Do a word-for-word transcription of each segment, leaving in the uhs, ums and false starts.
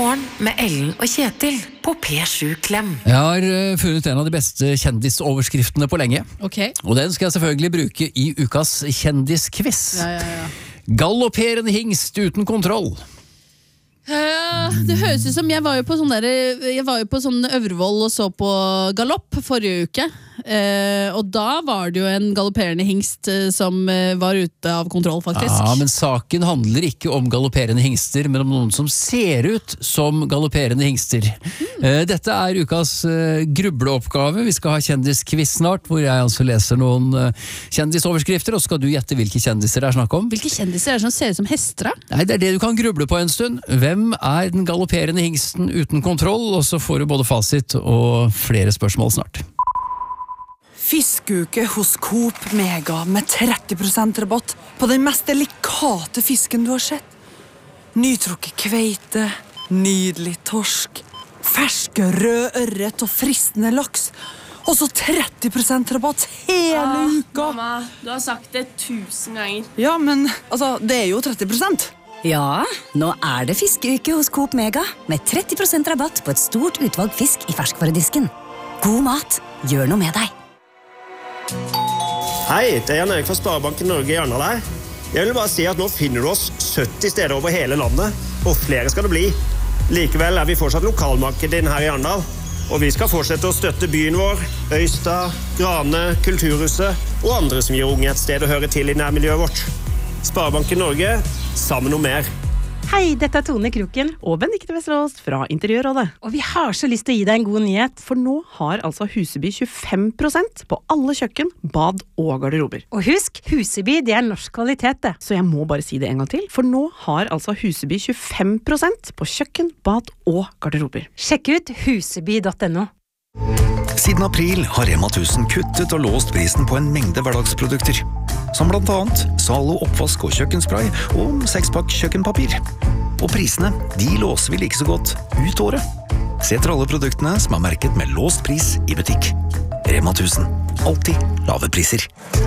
Morgen med Ellen og Kjetil på P sju Klem. Jeg har uh, funnet en av de beste kjendisoverskriftene på lenge. Okay. Og den skal jeg selvfølgelig bruke i ukas kjendisquiz. Ja, ja, ja. Galopperende hingst uten kontroll. Uh, det høres ut som jeg var jo på sånn der, jeg var jo på sånn Øvrevoll og så på galopp forrige uke. Uh, og da var det jo en galopperende hingst uh, som uh, var ute av kontroll, faktisk. Ja, men saken handler ikke om galopperende hingster, men om noen som ser ut som galopperende hingster. Mm. Uh, dette er ukas uh, grubleoppgave. Vi skal ha kjendisquiz snart, hvor jeg altså leser noen uh, kjendisoverskrifter, og så skal du gjette hvilke kjendiser det er snakk om. Hvilke kjendiser er det som ser ut som hester? Nei, det er det du kan gruble på en stund. Hvem er den galopperende hingsten uten kontroll? Og så får du både fasit og flere spørsmål snart. Fiskeuke hos Coop Mega med tretti prosent rabatt på den mest delikate fisken du har sett. Nytrukket kveite, nydelig torsk, ferske rød ørret og fristende laks. Og så tretti prosent rabatt hele ah, uka. Mamma, du har sagt det tusen ganger. Ja, men altså, det er jo tretti prosent. Ja, nå er det fiskeuke hos Coop Mega med tretti prosent rabatt på et stort utvalg fisk i ferskvaredisken. God mat, gjør noe med deg. Hei, det er Jan Erik fra Sparebanken Norge i Arendal her. Jeg vil bare si at nå finner du oss sytti steder over hele landet, og flere skal det bli. Likevel er vi fortsatt lokalmarkedet inn her i Arendal, og vi skal fortsette å støtte byen vår, Øystad, Grane, Kulturhuset og andre som gir unge et sted å høre til i nærmiljøet vårt. Sparebanken Norge, sammen om mer. Hei, dette er Tone Kroken og Benedikte Vesterås fra Interiørrådet. Og vi har så lyst til å gi deg en god nyhet, for nå har altså Huseby tjuefem prosent på alle kjøkken, bad og garderober. Og husk, Huseby det er norsk kvalitet det. Så jeg må bare si det en gang til, for nå har altså Huseby tjuefem prosent på kjøkken, bad og garderober. Sjekk ut huseby punktum no. Siden april har Rema tusen kuttet og låst prisen på en mengde hverdagsprodukter, som blant annet Zalo oppvask og kjøkkenspray og sekspakk kjøkkenpapir. Og prisene, de låser vi like så godt ut året. Se etter alle produktene som er merket med låst pris i butikk. Rema tusen, alltid lave priser.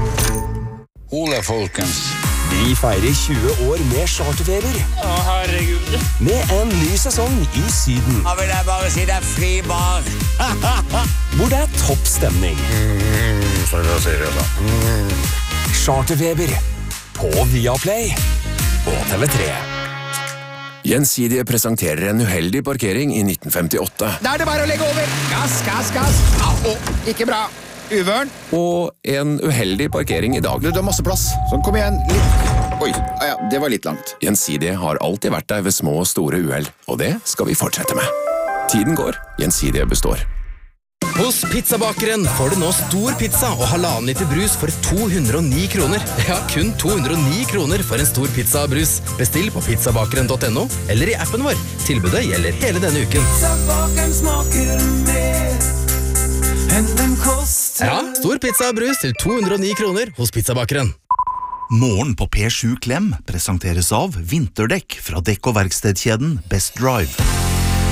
Ole folkens, vi feirer tjue år med charterfeber. Å, herregud. Med en ny sesong i Syden. Da vil jeg bare si det er fri bar. Hvor det er topp stemning. Mm, så jeg sier det da. Mm. Charterfeber på Viaplay og T V tre. Gjensidige presenterer en uheldig parkering i nitten femtiåtte. Da er det bare å legge over. Gass, gass, gass. Au, ikke bra. Uvørn. Og en uheldig parkering i dag. Du, det er masse plass. Sånn, kom igjen. Litt. Oi, ja, det var litt langt. Gjensidige har alltid vært der ved små og store uheld, og det skal vi fortsette med. Tiden går, Gjensidige består. Hos Pizzabakeren får du nå stor pizza og halvannen liter brus for to hundre og ni kroner. Ja, kun to hundre og ni kroner for en stor pizza og brus. Bestill på pizzabakeren punktum no eller i appen vår. Tilbudet gjelder hele denne uken. Pizzabakeren smaker mer enn den koster. Ja, stor pizza og brus til to hundre og ni kroner hos Pizzabakeren. Morgen på P sju Klem presenteres av vinterdekk fra dekk- og verkstedkjeden Best Drive.